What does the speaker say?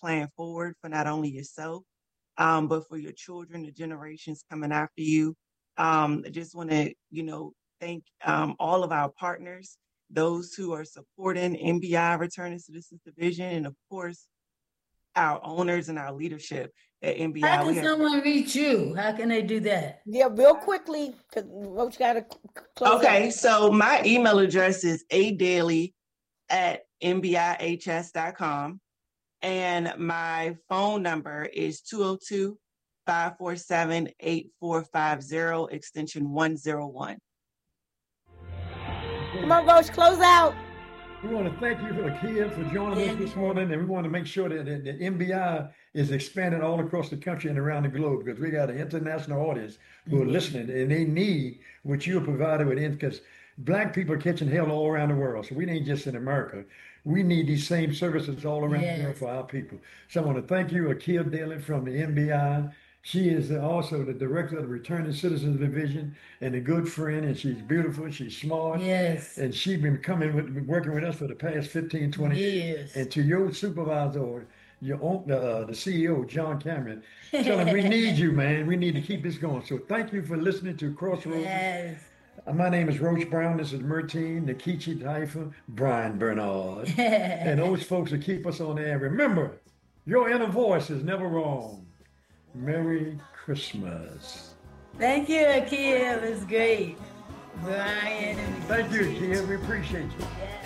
plan forward for not only yourself, but for your children, the generations coming after you. I just want to, thank all of our partners, those who are supporting NBI Returning Citizens Division, and of course, our owners and our leadership at How NBI. can someone reach you? How can they do that? Yeah, real quickly, because Roach got to close Okay, out. so my email address is adaily@nbihs.com. And my phone number is 202-547-8450, extension 101. Come on, Roach, close out. We want to thank you for the kids for joining us this morning, and we want to make sure that NBI is expanding all across the country and around the globe, because we got an international audience who are listening, and they need what you're providing with, because Black people are catching hell all around the world. So we ain't just in America. We need these same services all around the world for our people. So I want to thank you, Akia Daly from the NBI. She is also the director of the Returning Citizens Division and a good friend, and she's beautiful, she's smart. Yes. And she's been working with us for the past 15, 20 years. And to your supervisor, your own, the CEO, John Cameron, tell him we need you, man. We need to keep this going. So thank you for listening to Crossroads. Yes. My name is Roach Brown. This is Mertine, Nikichi Haifa, Brian Bernard. And those folks that keep us on air. Remember, your inner voice is never wrong. Merry Christmas. Thank you, Akia. It was great. Brian. Thank you, Akia. We appreciate you.